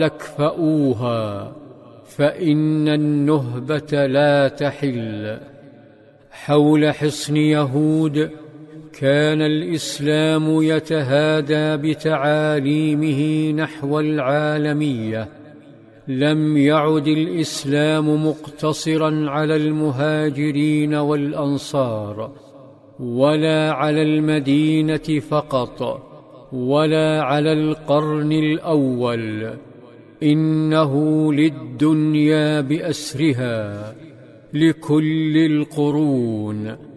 اكفؤوها فإن النهبة لا تحل. حول حصن يهود كان الإسلام يتهادى بتعاليمه نحو العالمية. لم يعد الإسلام مقتصرا على المهاجرين والأنصار، ولا على المدينة فقط، ولا على القرن الأول. إنه للدنيا بأسرها، لكل القرون.